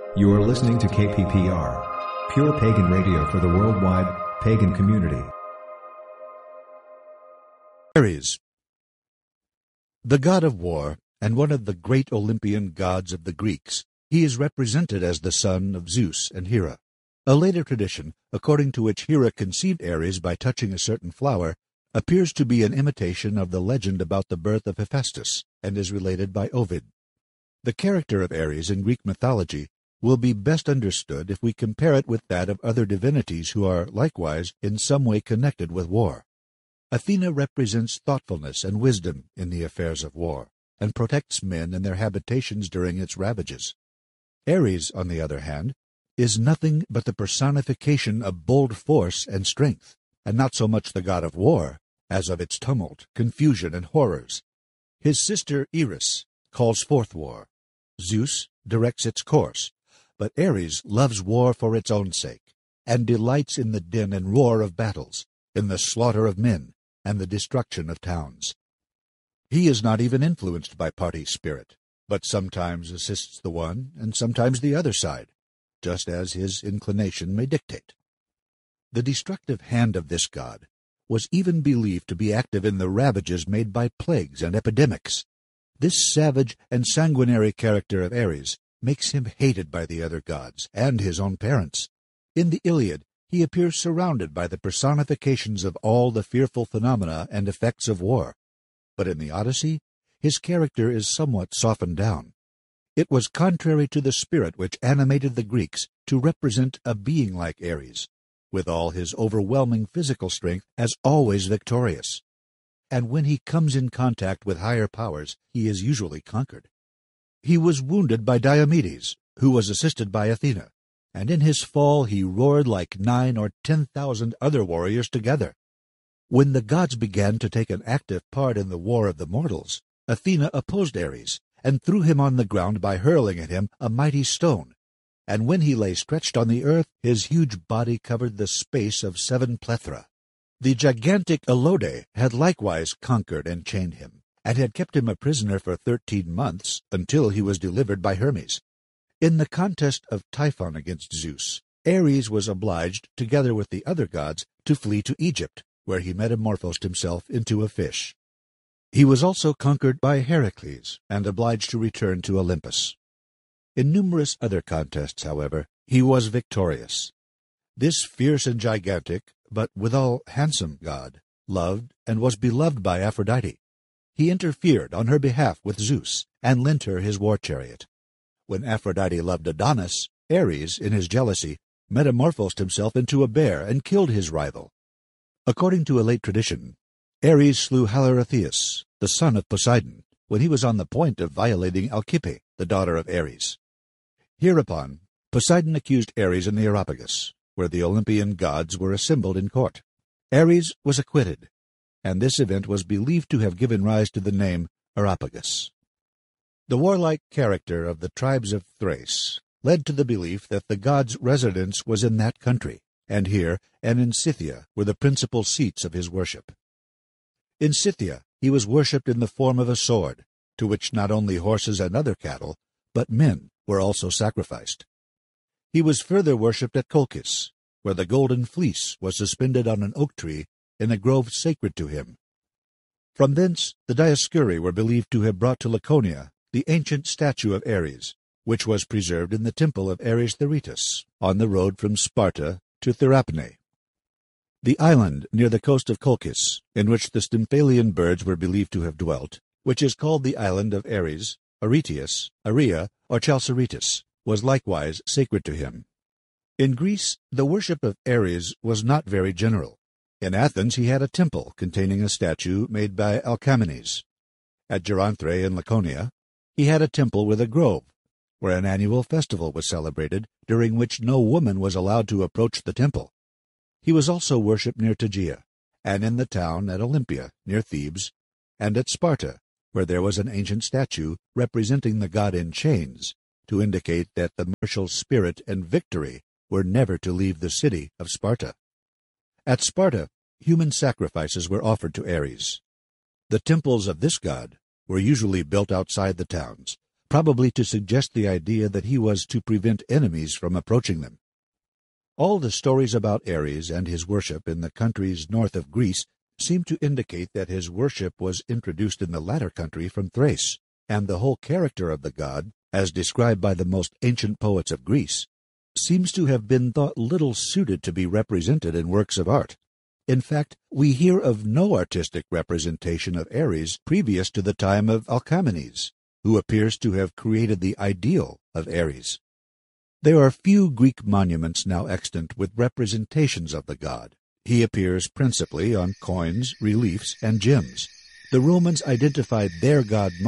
You are listening to KPPR, Pure Pagan Radio for the worldwide pagan community. Ares, the god of war and one of the great Olympian gods of the Greeks, he is represented as the son of Zeus and Hera. A later tradition, according to which Hera conceived Ares by touching a certain flower, appears to be an imitation of the legend about the birth of Hephaestus and is related by Ovid. The character of Ares in Greek mythology will be best understood if we compare it with that of other divinities who are likewise in some way connected with war. Athena represents thoughtfulness and wisdom in the affairs of war, and protects men in their habitations during its ravages. Ares, on the other hand, is nothing but the personification of bold force and strength, and not so much the god of war as of its tumult, confusion, and horrors. His sister Eris calls forth war. Zeus directs its course, but Ares loves war for its own sake, and delights in the din and roar of battles, in the slaughter of men, and the destruction of towns. He is not even influenced by party spirit, but sometimes assists the one and sometimes the other side, just as his inclination may dictate. The destructive hand of this god was even believed to be active in the ravages made by plagues and epidemics. This savage and sanguinary character of Ares makes him hated by the other gods and his own parents. In the Iliad, he appears surrounded by the personifications of all the fearful phenomena and effects of war. But in the Odyssey, his character is somewhat softened down. It was contrary to the spirit which animated the Greeks to represent a being like Ares, with all his overwhelming physical strength, as always victorious. And when he comes in contact with higher powers, he is usually conquered. He was wounded by Diomedes, who was assisted by Athena, and in his fall he roared like 9,000 or 10,000 other warriors together. When the gods began to take an active part in the war of the mortals, Athena opposed Ares, and threw him on the ground by hurling at him a mighty stone. And when he lay stretched on the earth, his huge body covered the space of 7 plethra. The gigantic Ellode had likewise conquered and chained him, and had kept him a prisoner for 13 months, until he was delivered by Hermes. In the contest of Typhon against Zeus, Ares was obliged, together with the other gods, to flee to Egypt, where he metamorphosed himself into a fish. He was also conquered by Heracles, and obliged to return to Olympus. In numerous other contests, however, he was victorious. This fierce and gigantic, but withal handsome god, loved and was beloved by Aphrodite. He interfered on her behalf with Zeus, and lent her his war chariot. When Aphrodite loved Adonis, Ares, in his jealousy, metamorphosed himself into a bear and killed his rival. According to a late tradition, Ares slew Haliarthius, the son of Poseidon, when he was on the point of violating Alcippe, the daughter of Ares. Hereupon, Poseidon accused Ares in the Areopagus, where the Olympian gods were assembled in court. Ares was acquitted, and this event was believed to have given rise to the name Areopagus. The warlike character of the tribes of Thrace led to the belief that the god's residence was in that country, and here and in Scythia were the principal seats of his worship. In Scythia he was worshipped in the form of a sword, to which not only horses and other cattle, but men were also sacrificed. He was further worshipped at Colchis, where the golden fleece was suspended on an oak tree in a grove sacred to him. From thence the Dioscuri were believed to have brought to Laconia the ancient statue of Ares, which was preserved in the temple of Ares Theritus, on the road from Sparta to Therapne. The island near the coast of Colchis, in which the Stymphalian birds were believed to have dwelt, which is called the island of Ares, Aretius, Aria, or Chalceritis, was likewise sacred to him. In Greece, the worship of Ares was not very general. In Athens he had a temple containing a statue made by Alcamenes. At Geranthrae in Laconia, he had a temple with a grove, where an annual festival was celebrated, during which no woman was allowed to approach the temple. He was also worshipped near Tegea, and in the town at Olympia, near Thebes, and at Sparta, where there was an ancient statue representing the god in chains, to indicate that the martial spirit and victory were never to leave the city of Sparta. At Sparta, human sacrifices were offered to Ares. The temples of this god were usually built outside the towns, probably to suggest the idea that he was to prevent enemies from approaching them. All the stories about Ares and his worship in the countries north of Greece seem to indicate that his worship was introduced in the latter country from Thrace, and the whole character of the god, as described by the most ancient poets of Greece, seems to have been thought little suited to be represented in works of art. In fact, we hear of no artistic representation of Ares previous to the time of Alcamenes, who appears to have created the ideal of Ares. There are few Greek monuments now extant with representations of the god. He appears principally on coins, reliefs, and gems. The Romans identified their god